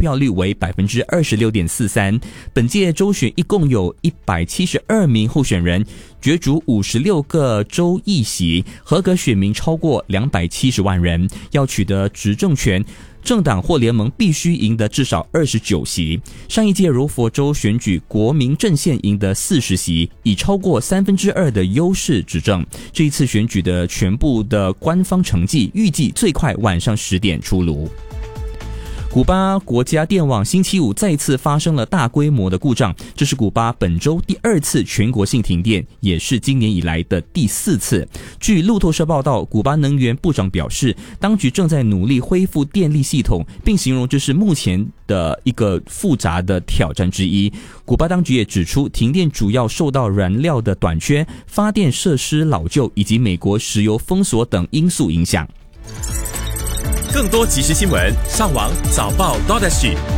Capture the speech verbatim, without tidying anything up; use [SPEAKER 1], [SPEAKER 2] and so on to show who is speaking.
[SPEAKER 1] 票率为 百分之二十六点四三。 本届州选一共有一百七十二名候选人，角逐五十六个州议席，合格选民超过两百七十万人。要取得执政权，政党或联盟必须赢得至少二十九席。上一届柔佛州选举，国民阵线赢得四十席，以超过三分之二的优势执政。这一次选举的全部的官方成绩预计最快晚上十点出炉。古巴国家电网星期五再次发生了大规模的故障，这是古巴本周第二次全国性停电，也是今年以来的第四次。据路透社报道，古巴能源部长表示，当局正在努力恢复电力系统，并形容这是目前的一个复杂的挑战之一。古巴当局也指出，停电主要受到燃料的短缺、发电设施老旧以及美国石油封锁等因素影响。
[SPEAKER 2] 更多即时新闻，上网早报 .dot.s g。